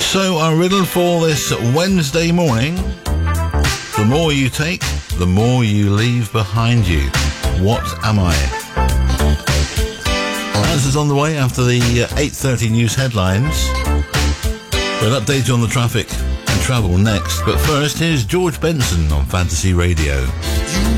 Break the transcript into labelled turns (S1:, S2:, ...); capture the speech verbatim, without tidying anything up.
S1: So our riddle for this Wednesday morning: the more you take, the more you leave behind you. What am I? Answers on the way after the uh, eight thirty news headlines. We'll update you on the traffic and travel next. But first, here's George Benson on Fantasy Radio.
S2: You